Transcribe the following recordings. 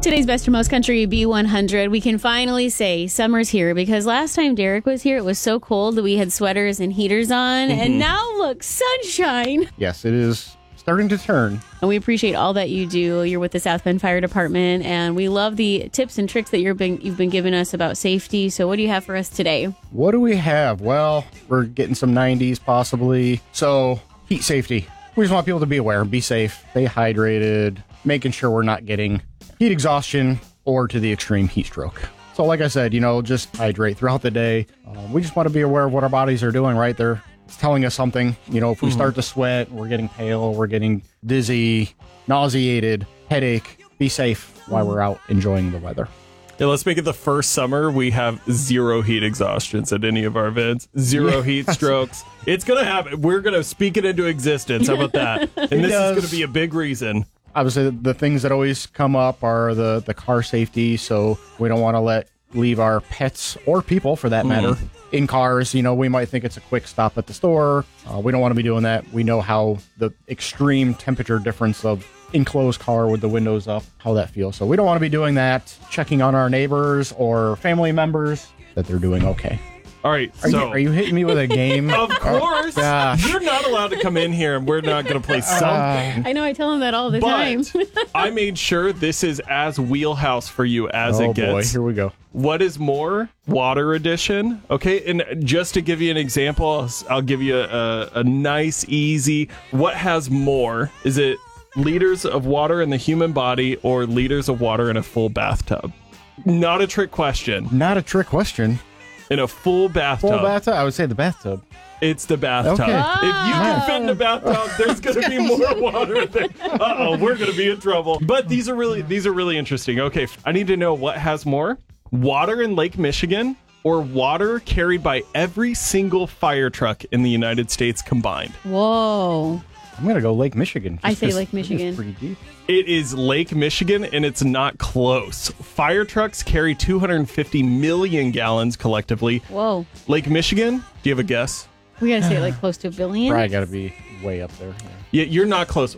Today's Best or Most Country B100. We can finally say summer's here because last time Derek was here, it was so cold that we had sweaters and heaters on. And now look, sunshine. Yes, it is starting to turn. And we appreciate all that you do. You're with the South Bend Fire Department, and we love the tips and tricks that you've been giving us about safety. So what do you have for us today? What do we have? Well, we're getting some 90s possibly. So heat safety. We just want people to be aware and be safe, stay hydrated, making sure we're not getting heat exhaustion or to the extreme heat stroke. So like I said, just hydrate throughout the day. We just want to be aware of what our bodies are doing, right? It's telling us something. If we start to sweat, we're getting pale, we're getting dizzy, nauseated, headache. Be safe while we're out enjoying the weather. Yeah, let's make it the first summer we have zero heat exhaustions at any of our events. Zero heat strokes. It's going to happen. We're going to speak it into existence. How about that? And this is going to be a big reason. Obviously, the things that always come up are the car safety. So we don't want to leave our pets or people, for that matter, in cars. We might think it's a quick stop at the store. We don't want to be doing that. We know how the extreme temperature difference of enclosed car with the windows up, how that feels. So we don't want to be doing that. Checking on our neighbors or family members that they're doing okay. All right, are you hitting me with a game? Of course. You're not allowed to come in here and we're not going to play something. I know, I tell him that all the time. I made sure this is as wheelhouse for you as it gets. Oh boy, here we go. What is more? Water edition. Okay, and just to give you an example, I'll give you a nice, easy. What has more? Is it liters of water in the human body or liters of water in a full bathtub? Not a trick question. Not a trick question. In a full bathtub. Full bathtub? I would say the bathtub. It's the bathtub. Okay. If you can fit in the bathtub, there's going to be more water there. We're going to be in trouble. But these are really interesting. Okay, I need to know what has more. Water in Lake Michigan or water carried by every single fire truck in the United States combined? Whoa. I'm going to go Lake Michigan. I say Lake Michigan. It's pretty deep. It is Lake Michigan, and it's not close. Fire trucks carry 250 million gallons collectively. Whoa. Lake Michigan, do you have a guess? We got to say close to a billion? Probably got to be way up there. Yeah, you're not close.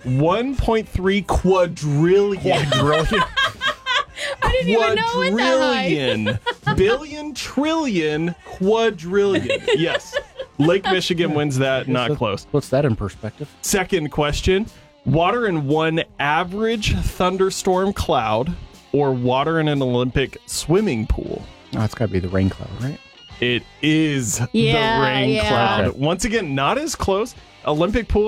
1.3 quadrillion. I didn't even know it that high. Billion, trillion, quadrillion. Yes. Lake Michigan wins that, not close. What's that in perspective? Second question. Water in one average thunderstorm cloud or water in an Olympic swimming pool? Oh, it's got to be the rain cloud, right? It is the rain cloud. Okay. Once again, not as close. Olympic pool,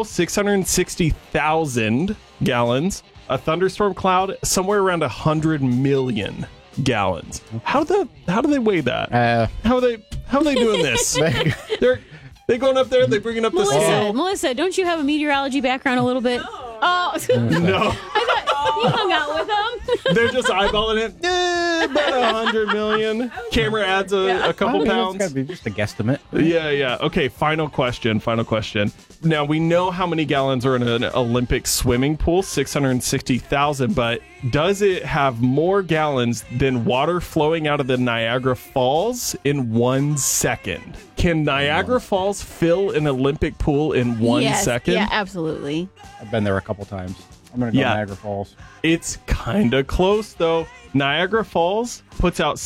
660,000 gallons. A thunderstorm cloud, somewhere around 100 million gallons. How do they weigh that? How are they doing this? They're going up there. They're bringing up the scale. Melissa, don't you have a meteorology background a little bit? No. Oh, No. I thought you hung out with them. They're just eyeballing it. About 100 million. Camera adds a couple pounds. It's got to be just a guesstimate. Yeah. Okay, final question. Now, we know how many gallons are in an Olympic swimming pool, 660,000, but does it have more gallons than water flowing out of the Niagara Falls in 1 second? Can Niagara Falls fill an Olympic pool in 1 second? Yeah, absolutely. I've been there a couple times. I'm going to go Niagara Falls. It's kind of close, though. Niagara Falls puts out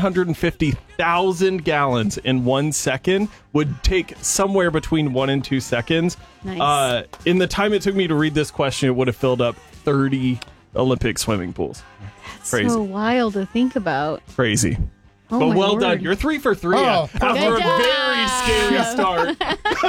750,000 gallons in 1 second. Would take somewhere between 1 and 2 seconds. Nice. In the time it took me to read this question, it would have filled up 30 Olympic swimming pools. That's Crazy. so wild to think about. Crazy. Oh, but my well word. done. You're 3 for 3 Oh, after a job. very scary start.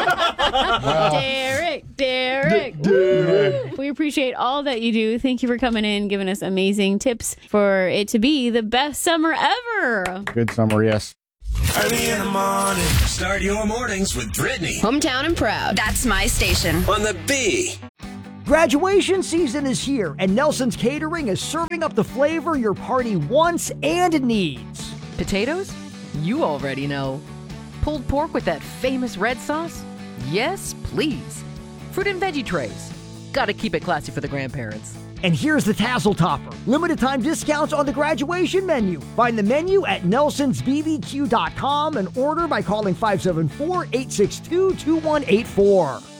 Derek. We appreciate all that you do. Thank you for coming in, giving us amazing tips for it to be the best summer ever. Good summer, yes. Early in the morning. Start your mornings with Brittany Hometown and proud. That's my station. on the B. Graduation season is here, and Nelson's Catering is serving up the flavor your party wants and needs. Potatoes? You already know. Pulled pork with that famous red sauce? Yes, please. Fruit and veggie trays. Gotta keep it classy for the grandparents. And here's the Tassel Topper. Limited time discounts on the graduation menu. Find the menu at nelsonsbbq.com and order by calling 574-862-2184.